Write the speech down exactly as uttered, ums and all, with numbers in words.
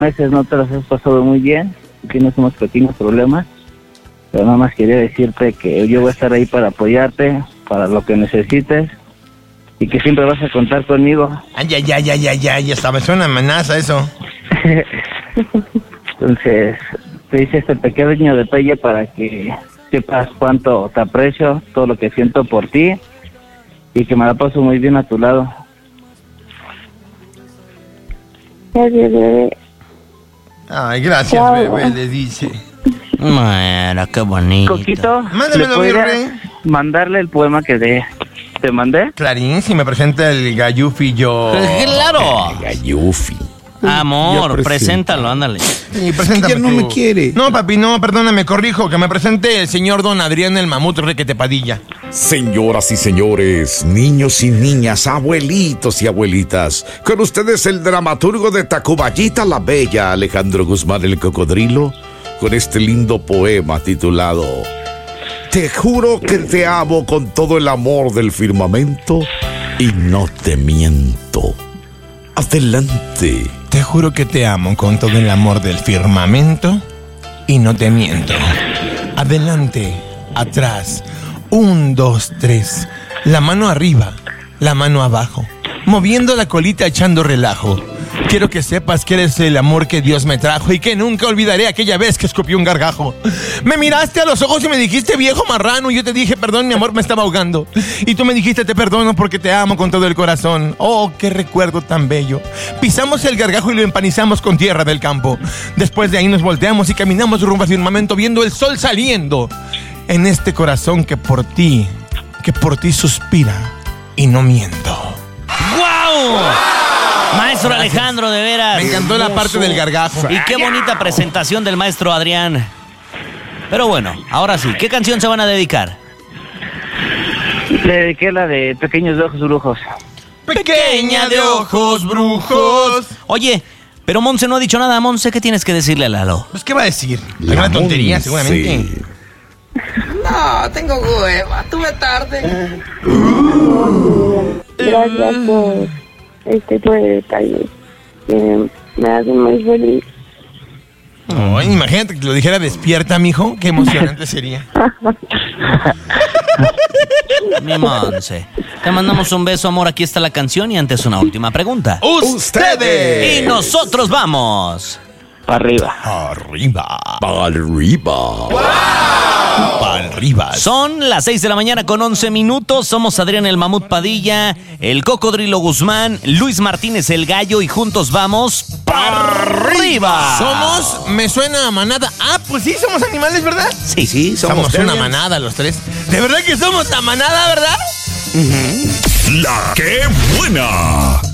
meses no te las has pasado muy bien, tienes unos pequeños problemas, pero nada más quería decirte que yo voy a estar ahí para apoyarte, para lo que necesites, y que siempre vas a contar conmigo. Ay, ay, ay, ay, ay, ay, hasta me suena amenaza eso. Entonces, te hice este pequeño detalle para que sepas cuánto te aprecio, todo lo que siento por ti, y que me la paso muy bien a tu lado. Gracias, bebé. Ay, gracias, Chao. bebé, le dice. Mira, qué bonito. Coquito, Mándamelo, ¿le podría mi rey. mandarle el poema que te, te mandé? Clarín, si me presenta el Gayufi, yo... ¡Claro! Gayufi. Amor, Ya preséntalo, ándale. Sí, preséntame Ya no tú. me quiere. No, papi, no, perdóname, corrijo. Que me presente el señor don Adrián el Mamut Requete Padilla. Señoras y señores, niños y niñas, abuelitos y abuelitas, con ustedes el dramaturgo de Tacubayita la Bella, Alejandro Guzmán el Cocodrilo, con este lindo poema titulado Te juro que te amo con todo el amor del firmamento y no te miento. Adelante. Te juro que te amo con todo el amor del firmamento y no te miento. Adelante, atrás, un, dos, tres. La mano arriba, la mano abajo, moviendo la colita echando relajo. Quiero que sepas que eres el amor que Dios me trajo y que nunca olvidaré aquella vez que escupí un gargajo. Me miraste a los ojos y me dijiste viejo marrano y yo te dije perdón, mi amor, me estaba ahogando. Y tú me dijiste te perdono porque te amo con todo el corazón. Oh, qué recuerdo tan bello. Pisamos el gargajo y lo empanizamos con tierra del campo. Después de ahí nos volteamos y caminamos rumbo al firmamento viendo el sol saliendo en este corazón que por ti, que por ti suspira y no miento. ¡Guau! Maestro Alejandro, de veras. Me encantó la parte del gargajo. Y qué bonita presentación del maestro Adrián. Pero bueno, ahora sí, ¿qué canción se van a dedicar? Le dediqué la de Pequeños de Ojos Brujos. Pequeña de ojos brujos. Oye, pero Monse no ha dicho nada. Monse, ¿qué tienes que decirle a Lalo? Pues, ¿qué va a decir? Alguna tontería, Monse. seguramente. No, tengo hueva, tuve tarde. Gracias por este por el detalle. Eh, me hace muy feliz. Oh, imagínate que lo dijera despierta, mijo. Qué emocionante sería. Mi Monse. Te mandamos un beso, amor. Aquí está la canción y antes una última pregunta. ¡Ustedes! Y nosotros vamos. Para arriba. Arriba. Arriba. Para arriba. Son las seis de la mañana con once minutos. Somos Adrián el Mamut Padilla, el Cocodrilo Guzmán, Luis Martínez el Gallo y juntos vamos para arriba. Somos, me suena a manada. Ah, pues sí, somos animales, ¿verdad? Sí, Sí, Somos, somos, una terriers. manada los tres. ¿De verdad que somos la manada, verdad? La que buena.